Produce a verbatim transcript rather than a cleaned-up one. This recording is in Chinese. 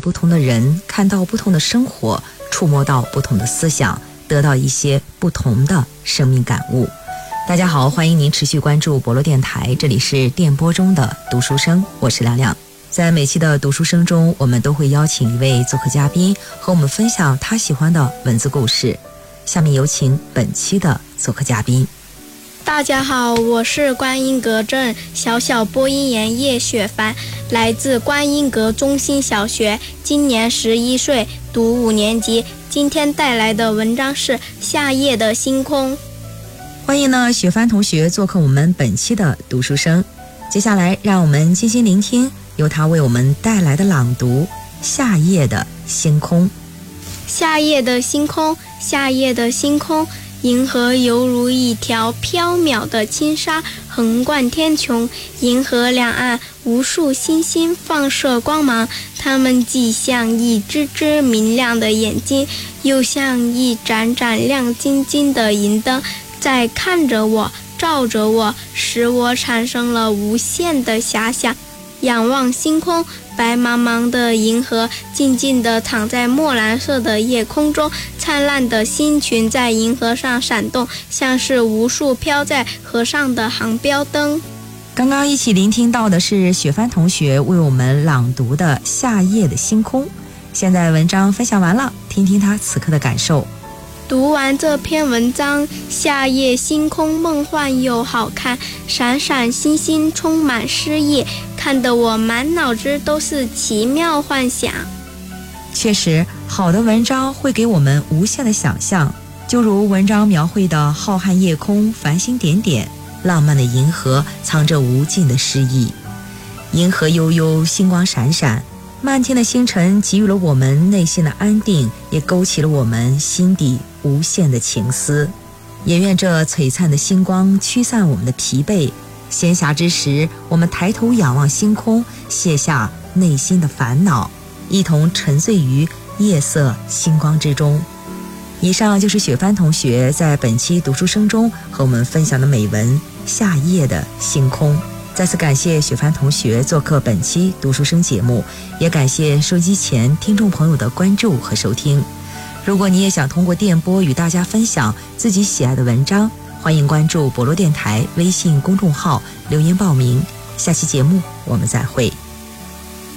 不同的人，看到不同的生活，触摸到不同的思想，得到一些不同的生命感悟。大家好，欢迎您持续关注博洛电台，这里是电波中的读书声，我是亮亮。在每期的读书声中，我们都会邀请一位做客嘉宾和我们分享他喜欢的文字故事。下面有请本期的做客嘉宾。 大家好，我是观音阁镇小小播音员叶雪凡，来自观音阁中心小学，今年十一岁，读五年级。今天带来的文章是《夏夜的星空》。 欢迎呢雪帆同学做客我们本期的读书声。接下来让我们静心聆听由他为我们带来的朗读《夏夜的星空》。 夏夜的星空，夏夜的星空，银河犹如一条飘渺的轻纱，横贯天穹。银河两岸无数星星放射光芒，它们既像一只只明亮的眼睛，又像一盏盏亮晶晶的银灯，在看着我，照着我，使我产生了无限的遐想。仰望星空，白茫茫的银河静静地躺在墨蓝色的夜空中，灿烂的星群在银河上闪动，像是无数飘在河上的航标灯。 刚刚一起聆听到的是雪帆同学为我们朗读的《夏夜的星空》。现在文章分享完了，听听他此刻的感受。 读完这篇文章，夏夜星空梦幻又好看，闪闪星星充满诗意，看得我满脑子都是奇妙幻想。 确实，好的文章会给我们无限的想象，就如文章描绘的浩瀚夜空，繁星点点，浪漫的银河藏着无尽的诗意。银河悠悠，星光闪闪，漫天的星辰给予了我们内心的安定，也勾起了我们心底无限的情思。也愿这璀璨的星光驱散我们的疲惫，闲暇之时，我们抬头仰望星空，卸下内心的烦恼，一同沉醉于夜色星光之中。以上就是雪帆同学在本期读书声中和我们分享的美文《夏夜的星空》。再次感谢雪帆同学做客本期读书声节目，也感谢收机前听众朋友的关注和收听。如果你也想通过电波与大家分享自己喜爱的文章，欢迎关注博洛电台微信公众号留言报名。下期节目我们再会。